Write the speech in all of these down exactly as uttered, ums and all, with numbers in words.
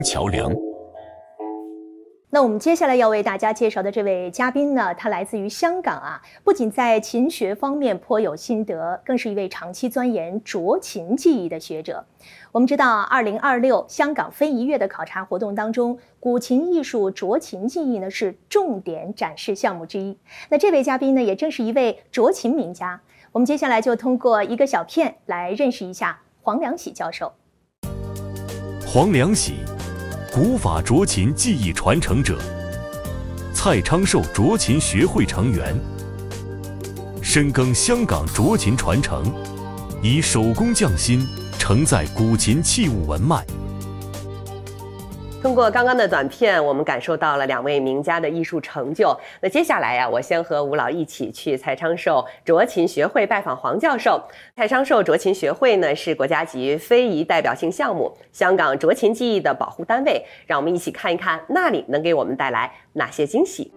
桥梁。 那我们接下来要为大家介绍的这位嘉宾呢，他来自于香港啊，不仅在琴学方面颇有心得，更是一位长期钻研斲琴技艺的学者。我们知道，二零二六香港非遗月的考察活动当中，古琴艺术斲琴技艺呢是重点展示项目之一。那这位嘉宾呢，也正是一位斲琴名家。我们接下来就通过一个小片来认识一下黄良喜教授。 黄良喜，古法斲琴技艺传承者，蔡昌寿斲琴学会成员，深耕香港斲琴传承，以手工匠心承载古琴器物文脉。 通过刚刚的短片，我们感受到了两位名家的艺术成就。那接下来呀、啊，我先和吴老一起去蔡昌寿斲琴学会拜访黄教授。蔡昌寿斲琴学会呢是国家级非遗代表性项目，香港斲琴技艺的保护单位。让我们一起看一看那里能给我们带来哪些惊喜。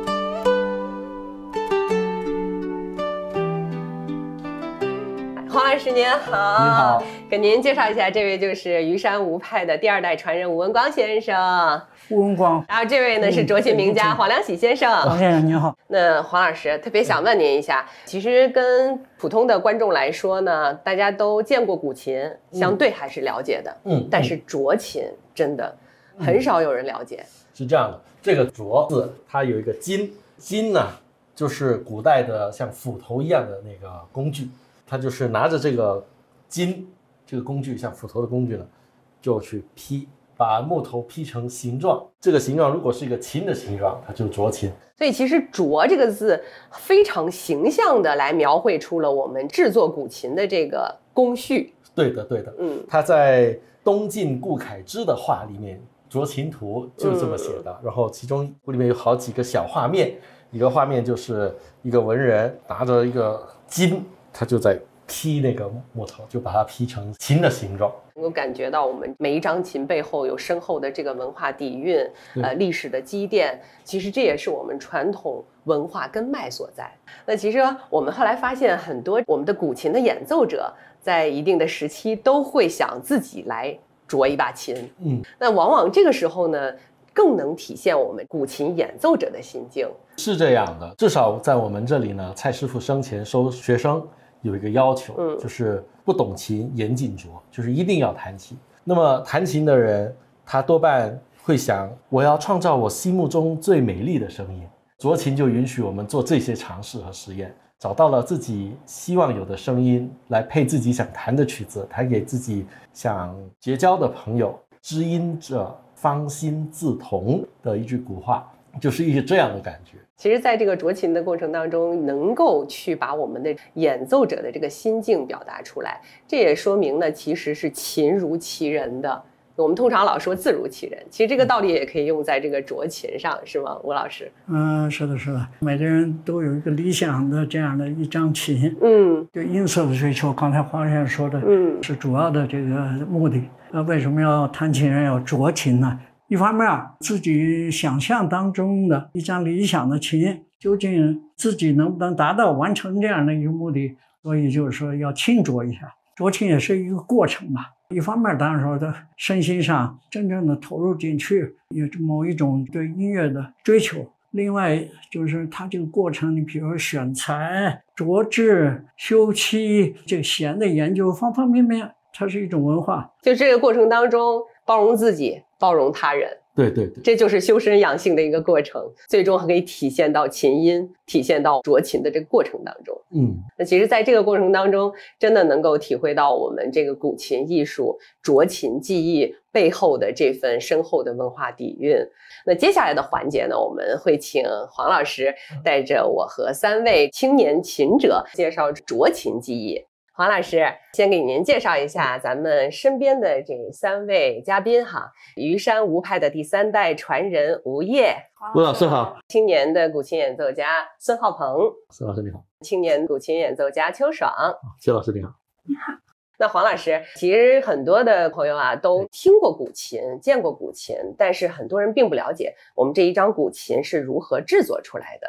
黄老师您好。 你好， 给您介绍一下，这位就是虞山吴派的第二代传人吴文光先生。 吴文光。 然后这位呢是斲琴名家黄良喜先生。 黄先生您好。 那黄老师特别想问您一下，其实跟普通的观众来说呢，大家都见过古琴，相对还是了解的。嗯，但是斲琴真的很少有人了解。 嗯、是这样的，这个斲字它有一个金，金呢就是古代的像斧头一样的那个工具。他就是拿着这个金这个工具，像斧头的工具呢，就去劈，把木头劈成形状。这个形状如果是一个琴的形状，它就斲琴。 所以其实斲这个字非常形象的来描绘出了我们制作古琴的这个工序。 对的，对的， 嗯， 他在东晋顾恺之的画里面，《斲琴图》就是这么写的。嗯、然后其中里面有好几个小画面，一个画面就是一个文人拿着一个金。他就在劈那个木头，就把它劈成琴的形状。 能够感觉到我们每一张琴背后有深厚的这个文化底蕴，呃，历史的积淀。其实这也是我们传统文化根脉所在。那其实我们后来发现，很多我们的古琴的演奏者，在一定的时期都会想自己来斲一把琴。嗯，那往往这个时候呢，更能体现我们古琴演奏者的心境。 是这样的，至少在我们这里呢，蔡师傅生前收学生有一个要求，嗯，就是不懂琴严禁斲，就是一定要弹琴。那么弹琴的人，他多半会想，我要创造我心目中最美丽的声音。斲琴就允许我们做这些尝试和实验，找到了自己希望有的声音，来配自己想弹的曲子，弹给自己想结交的朋友。知音者方心自同的一句古话，就是一个这样的感觉。 其实在这个斲琴的过程当中，能够去把我们的演奏者的这个心境表达出来，这也说明呢，其实是琴如其人的。我们通常老说字如其人，其实这个道理也可以用在这个斲琴上，是吗，吴老师？ 嗯，是的，是的，每个人都有一个理想的这样的一张琴， 嗯， 对音色的追求，刚才黄先生说的， 嗯， 是主要的这个目的。那为什么要弹琴人要斲琴呢？一方面自己想象当中的一张理想的琴，究竟自己能不能达到完成这样的一个目的，所以就是说要轻斲一下。斲琴也是一个过程吧，一方面当然说的身心上真正的投入进去，有某一种对音乐的追求，另外就是它这个过程，你比如说选材、琢制、修漆，这个弦的研究，方方面面，它是一种文化。 就这个过程当中，包容自己，包容他人。 对对对， 这就是修身养性的一个过程，最终还可以体现到琴音，体现到斲琴的这个过程当中。嗯，那其实在这个过程当中，真的能够体会到我们这个古琴艺术、斲琴技艺背后的这份深厚的文化底蕴。那接下来的环节呢，我们会请黄老师带着我和三位青年琴者介绍斲琴技艺。黄老师先给您介绍一下咱们身边的这三位嘉宾哈，虞山吴派的第三代传人吴烨， 吴老师好； 青年的古琴演奏家孙浩鹏， 孙老师你好； 青年古琴演奏家邱爽， 邱老师你好。 你好。 那黄老师，其实很多的朋友啊都听过古琴，见过古琴，但是很多人并不了解我们这一张古琴是如何制作出来的。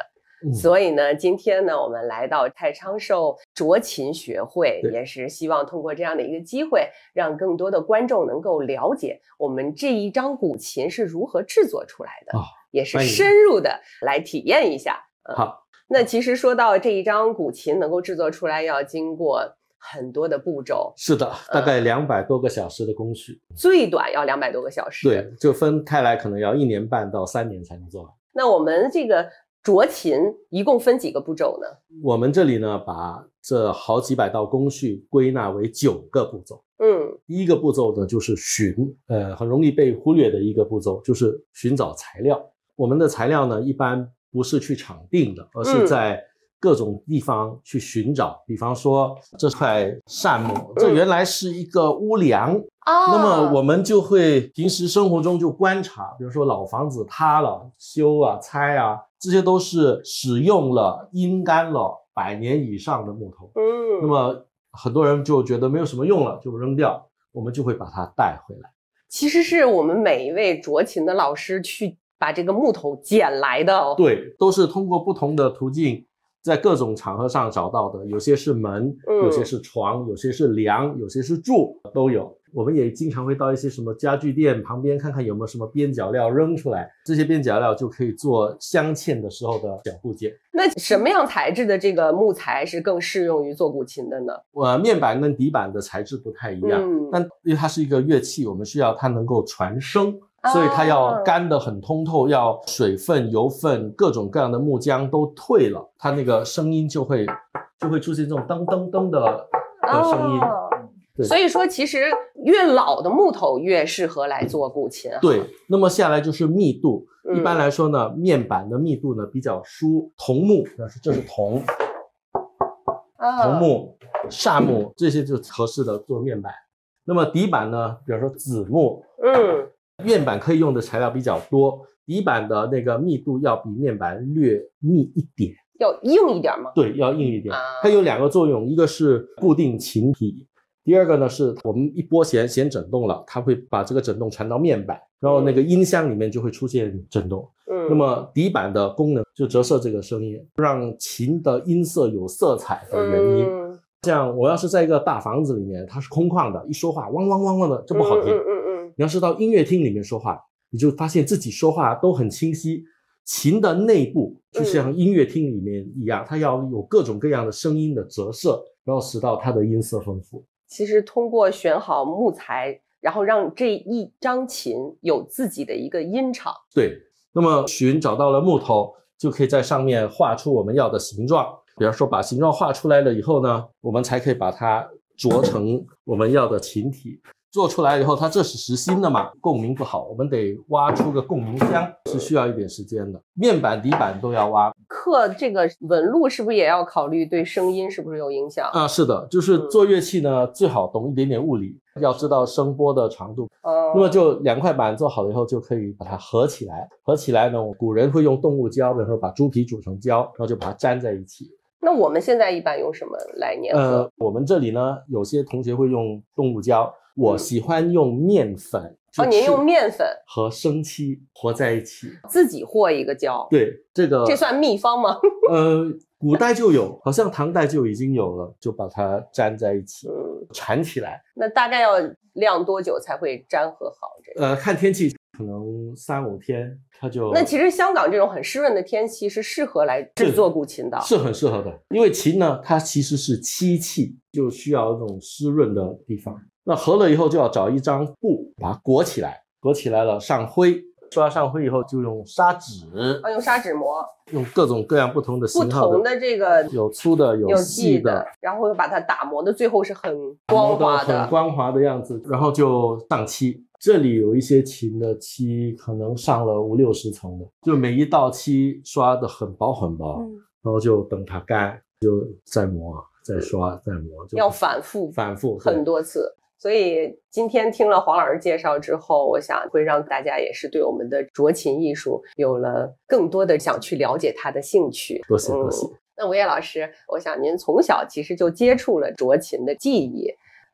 嗯、所以呢，今天呢，我们来到蔡昌寿斲琴学会，也是希望通过这样的一个机会，让更多的观众能够了解我们这一张古琴是如何制作出来的，哦、也是深入的来体验一下。嗯、 好， 那其实说到这一张古琴能够制作出来，要经过很多的步骤。 是的，大概两百多个小时的工序， 嗯、最短要两百多个小时。 对，就分开来，可能要一年半到三年才能做完。 那我们这个斲琴一共分几个步骤呢？ 我们这里呢，把这好几百道工序归纳为九个步骤。 嗯， 第一个步骤呢，就是寻，呃，很容易被忽略的一个步骤，就是寻找材料。我们的材料呢，一般不是去场定的，而是在各种地方去寻找。嗯、比方说这块扇木，这原来是一个屋梁。哦、那么我们就会平时生活中就观察，比如说老房子塌了，修啊、拆啊，这些都是使用了、阴干了百年以上的木头。嗯，那么很多人就觉得没有什么用了，就扔掉，我们就会把它带回来。 其实是我们每一位斲琴的老师去把这个木头捡来的哦。 对，都是通过不同的途径，在各种场合上找到的，有些是门，嗯、有些是床，有些是梁，有些是柱，都有。我们也经常会到一些什么家具店旁边看看有没有什么边角料扔出来，这些边角料就可以做镶嵌的时候的小部件。 那什么样材质的这个木材是更适用于做古琴的呢？ 呃，面板跟底板的材质不太一样，嗯、但因为它是一个乐器，我们需要它能够传声，所以它要干得很通透，要水分、油分、各种各样的木浆都退了，它那个声音就会就会出现这种噔噔噔的的声音。哦， 所以说其实越老的木头越适合来做古琴。 对，那么下来就是密度。嗯、一般来说呢，面板的密度呢比较疏，桐木，这是桐，桐木、柃木这些就合适的做面板。那么底板呢，比如说柘木，嗯，面板可以用的材料比较多，底板的那个密度要比面板略密一点。 要硬一点吗？ 对，要硬一点。啊、它有两个作用，一个是固定琴体。第二个呢，是我们一拨弦，弦振动了，它会把这个振动传到面板，然后那个音箱里面就会出现振动。嗯，那么底板的功能就折射这个声音，让琴的音色有色彩的原因。嗯，像我要是在一个大房子里面，它是空旷的，一说话汪汪汪汪的，这不好听。嗯嗯嗯。你要是到音乐厅里面说话，你就发现自己说话都很清晰。琴的内部就像音乐厅里面一样，嗯、它要有各种各样的声音的折射，然后使到它的音色丰富。 其实通过选好木材，然后让这一张琴有自己的一个音场。 对，那么寻找到了木头，就可以在上面画出我们要的形状。比方说把形状画出来了以后呢，我们才可以把它琢成我们要的琴体。做出来以后，它这是实心的嘛，共鸣不好，我们得挖出个共鸣箱，是需要一点时间的。面板、底板都要挖。 刻这个纹路是不是也要考虑对声音是不是有影响啊？是的，就是做乐器呢，嗯、最好懂一点点物理，要知道声波的长度。哦，那么就两块板做好了以后，就可以把它合起来。合起来呢，古人会用动物胶，比如说把猪皮煮成胶，然后就把它粘在一起。 那我们现在一般用什么来粘合？ 呃，我们这里呢，有些同学会用动物胶。我喜欢用面粉。 哦，您用面粉和生漆和在一起， 自己和一个胶。 对，这个这算秘方吗？ 呃，古代就有，好像唐代就已经有了，就把它粘在一起，嗯、缠起来。 那大概要晾多久才会粘合好？这个呃，看天气，可能三五天它就。 那其实香港这种很湿润的天气是适合来制作古琴的， 是, 是很适合的，因为琴呢，它其实是漆器，就需要这种湿润的地方。那合了以后就要找一张布把它裹起来，裹起来了上灰，刷上灰以后就用砂纸， 啊，用砂纸磨， 用各种各样不同的型号的， 不同的这个有粗的有细的， 的然后把它打磨的最后是很光滑的， 很光滑的样子，然后就上漆。这里有一些琴的漆可能上了五六十层的，就每一道漆刷的很薄很薄，嗯、然后就等它干，就再磨再刷再磨，就要反复反复很多次。所以今天听了黄老师介绍之后，我想会让大家也是对我们的斲琴艺术有了更多的想去了解它的兴趣。 多谢多谢。 嗯、那吴烨老师，我想您从小其实就接触了斲琴的技艺，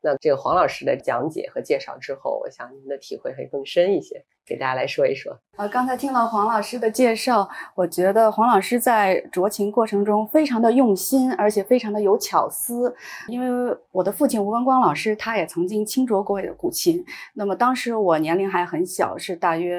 那这个黄老师的讲解和介绍之后，我想您的体会会更深一些，给大家来说一说。 呃，刚才听了黄老师的介绍，我觉得黄老师在酌情过程中非常的用心，而且非常的有巧思。因为我的父亲吴文光老师，他也曾经亲酌过古琴。那么当时我年龄还很小，是大约